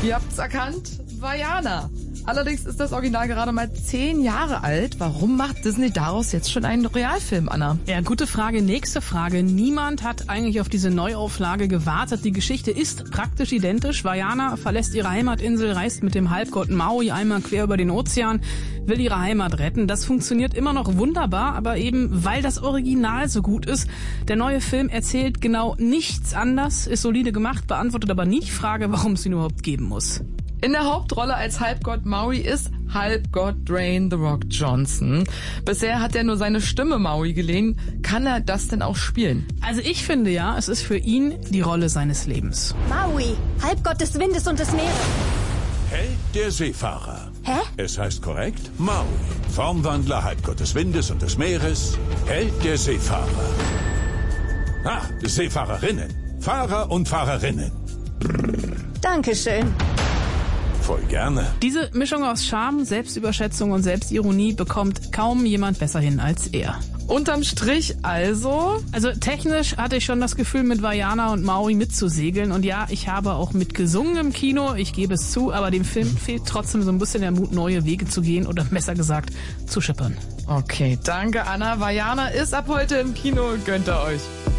Ihr habt's erkannt, Vaiana. Allerdings ist das Original gerade mal 10 Jahre alt. Warum macht Disney daraus jetzt schon einen Realfilm, Anna? Ja, gute Frage. Nächste Frage. Niemand hat eigentlich auf diese Neuauflage gewartet. Die Geschichte ist praktisch identisch. Vaiana verlässt ihre Heimatinsel, reist mit dem Halbgott Maui einmal quer über den Ozean, will ihre Heimat retten. Das funktioniert immer noch wunderbar, aber eben, weil das Original so gut ist. Der neue Film erzählt genau nichts anders, ist solide gemacht, beantwortet aber nie die Frage, warum es ihn überhaupt geben muss. In der Hauptrolle als Halbgott Maui ist Halbgott Dwayne The Rock Johnson. Bisher hat er nur seine Stimme Maui geliehen. Kann er das denn auch spielen? Also ich finde ja, es ist für ihn die Rolle seines Lebens. Maui, Halbgott des Windes und des Meeres. Held der Seefahrer. Hä? Es heißt korrekt Maui. Formwandler, Halbgott des Windes und des Meeres. Held der Seefahrer. Seefahrerinnen. Fahrer und Fahrerinnen. Dankeschön. Voll gerne. Diese Mischung aus Charme, Selbstüberschätzung und Selbstironie bekommt kaum jemand besser hin als er. Unterm Strich also? Also technisch hatte ich schon das Gefühl, mit Vaiana und Maui mitzusegeln. Und ja, ich habe auch mitgesungen im Kino, ich gebe es zu, aber dem Film fehlt trotzdem so ein bisschen der Mut, neue Wege zu gehen oder besser gesagt, zu schippern. Okay, danke Anna. Vaiana ist ab heute im Kino, gönnt ihr euch.